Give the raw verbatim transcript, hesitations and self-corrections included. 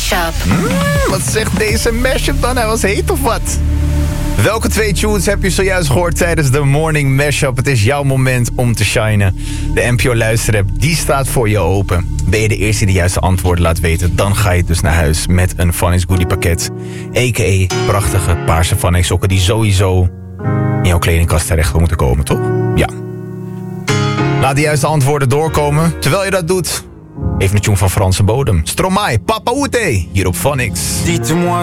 Mashup. Mm, wat zegt deze mashup dan? Hij was heet of wat? Welke twee tunes heb je zojuist gehoord tijdens de Morning Mashup? Het is jouw moment om te shinen. De N P O Luisterapp, die staat voor je open. Ben je de eerste die de juiste antwoorden laat weten, dan ga je dus naar huis met een Funnies Goodie pakket. A K A prachtige paarse Funnies sokken die sowieso in jouw kledingkast terecht moeten komen, toch? Ja. Laat de juiste antwoorden doorkomen. Terwijl je dat doet, even een tune van Franse bodem. Stromae, Papa Oute, hier op Phonics. Dites-moi